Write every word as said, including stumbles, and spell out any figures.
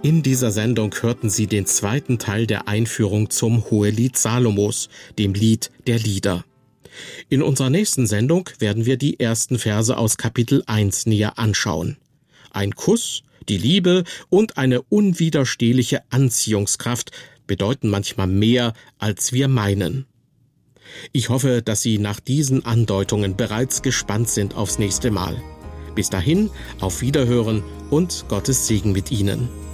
In dieser Sendung hörten Sie den zweiten Teil der Einführung zum Hohelied Salomos, dem Lied der Lieder. In unserer nächsten Sendung werden wir die ersten Verse aus Kapitel eins näher anschauen. Ein Kuss, die Liebe und eine unwiderstehliche Anziehungskraft bedeuten manchmal mehr, als wir meinen. Ich hoffe, dass Sie nach diesen Andeutungen bereits gespannt sind aufs nächste Mal. Bis dahin, auf Wiederhören und Gottes Segen mit Ihnen.